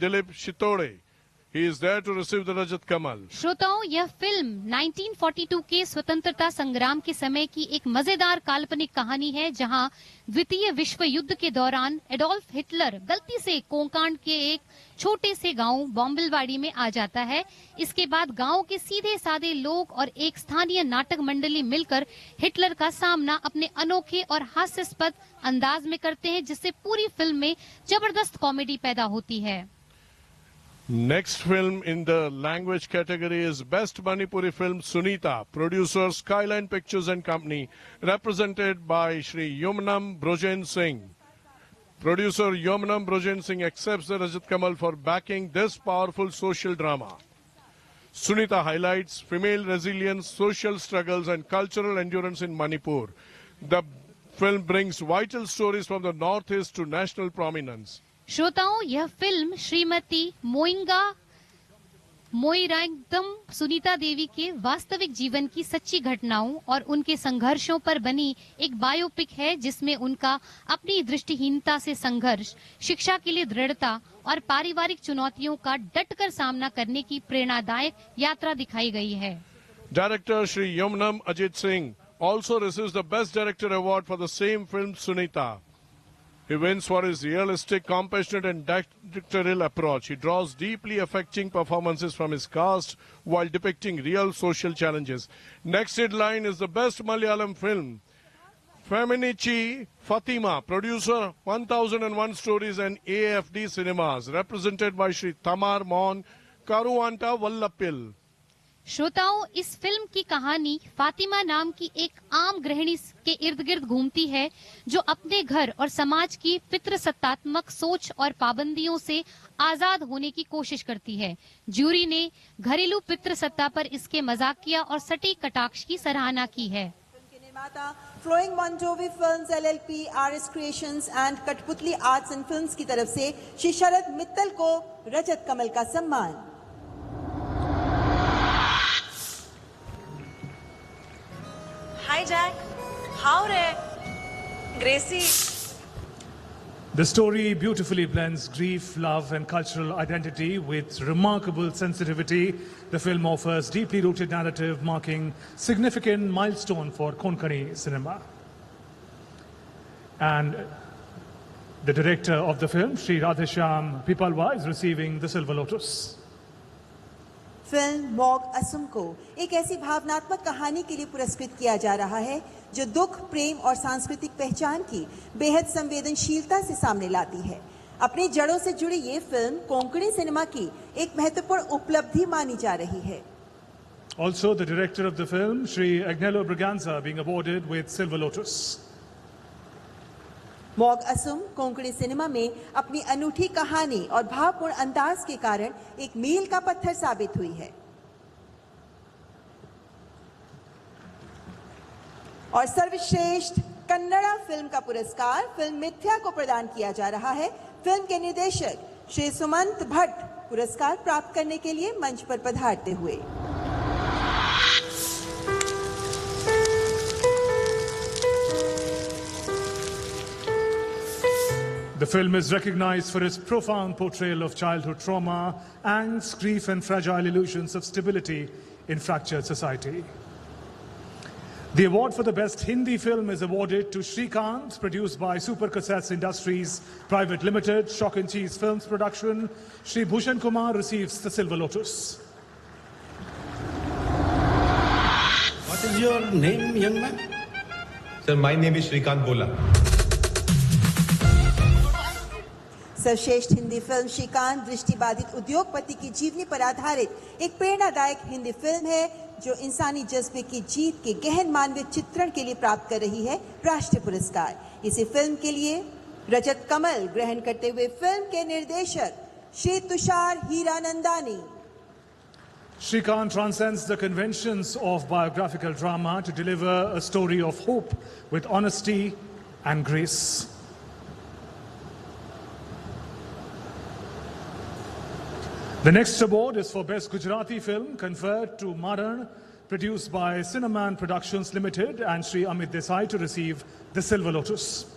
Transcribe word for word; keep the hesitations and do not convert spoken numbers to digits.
Dilip Shitode. He is there to receive the Rajat Kamal. श्रोताओं, यह film उन्नीस सौ बयालीस के स्वतंत्रता संग्राम के समय की एक मजेदार काल्पनिक कहानी है, जहां द्वितीय विश्व युद्ध के दौरान एडोल्फ हिटलर गलती से कोंकाण के एक छोटे से गांव बॉम्बिलवाड़ी में आ जाता है। इसके बाद गांव के सीधे साधे लोग और एक स्थानीय नाटक मंडली मिलकर हिटलर का सामना अपने अनोखे और हास्यास्पद अंदाज में करते हैं, जिससे पूरी फिल्म में जबरदस्त कॉमेडी पैदा होती है। Next film in the language category is Best Manipuri Film Sunita, producer Skyline Pictures and Company, represented by Shri Yumnam Brojen Singh. Producer Yumnam Brojen Singh accepts the Rajat Kamal for backing this powerful social drama. Sunita highlights female resilience, social struggles and cultural endurance in Manipur. The film brings vital stories from the northeast to national prominence. श्रोताओं, यह film Shrimati मोइंगा मोइरांगदम Sunita Devi के वास्तविक जीवन की सच्ची घटनाओं और उनके संघर्षों पर बनी एक बायोपिक है, जिसमें उनका अपनी दृष्टिहीनता से संघर्ष, शिक्षा के लिए दृढ़ता और पारिवारिक चुनौतियों का डटकर सामना करने की प्रेरणादायक यात्रा दिखाई गई है। Director Shri Yumnam Ajit Singh also receives the Best Director Award for the same film Sunita. He wins for his realistic, compassionate and directorial approach. He draws deeply affecting performances from his cast while depicting real social challenges. Next in line is the Best Malayalam Film, Feminichi Fatima, producer one thousand one Stories and A F D Cinemas, represented by Shri Tamar Mon Karuanta Vallapil. श्रोताओं, इस film की कहानी फातिमा नाम की एक आम गृहिणी के इर्द गिर्द घूमती है, जो अपने घर और समाज की पितृसत्तात्मक सोच और पाबंदियों से आजाद होने की कोशिश करती है। ज्यूरी ने घरेलू पितृसत्ता पर इसके मजाकिया और सटीक कटाक्ष की सराहना की है। फिल्म के निर्माता flowing मॉन्टोवी films L L P, R S creations and कठपुतली आर्ट्स एंड फिल्म्स की तरफ से श्री शरद मित्तल को रजत कमल का सम्मान। Hi Jack, how are Gracie? The story beautifully blends grief, love and cultural identity with remarkable sensitivity. The film offers deeply rooted narrative marking significant milestone for Konkani cinema. And the director of the film, Shri Radheshyam Pipalwa, is receiving the Silver Lotus. Film Mog Assam को एक ऐसी भावनात्मक कहानी के लिए पुरस्कृत किया जा रहा है जो दुख, प्रेम और सांस्कृतिक पहचान की बेहद संवेदनशीलता से सामने लाती है। अपनी जड़ों से जुड़ी ये फिल्म कोंकणी सिनेमा की एक महत्वपूर्ण उपलब्धि मानी जा रही है। Also, the director of the film, Shri Agnello Braganza, being awarded with Silver Lotus. Mog Assam Konkani cinema में अपनी अनूठी कहानी और भावपूर्ण अंदाज के कारण एक मील का पत्थर साबित हुई है। और सर्वश्रेष्ठ कन्नड़ा फिल्म का पुरस्कार फिल्म मिथ्या को प्रदान किया जा रहा है। फिल्म के निर्देशक श्री सुमंत भट्ट पुरस्कार प्राप्त करने के लिए मंच पर पधारते हुए। The film is recognized for its profound portrayal of childhood trauma, angst, grief and fragile illusions of stability in fractured society. The award for the best Hindi film is awarded to Shrikant, produced by Super Cassettes Industries Private Limited, Shock and Cheese Films Production. Shri Bhushan Kumar receives the Silver Lotus. What is your name, young man? Sir, my name is Shrikant Bola. सर्वश्रेष्ठ Hindi film Shrikant दृष्टिबाधित उद्योगपति की जीवनी पर आधारित एक प्रेरणादायक Hindi film है, जो इंसानी जज्बे की जीत के गहन मानवीय चित्रण के लिए प्राप्त कर रही है राष्ट्रीय पुरस्कार। इसी फिल्म के लिए रजत कमल ग्रहण करते हुए फिल्म के निर्देशक Shri Tushar Hiranandani. Shrikant transcends the conventions of biographical drama to deliver a story of hope with honesty and grace. The next award is for Best Gujarati Film, conferred to Maran, produced by Cineman Productions Limited, and Shri Amit Desai to receive the Silver Lotus.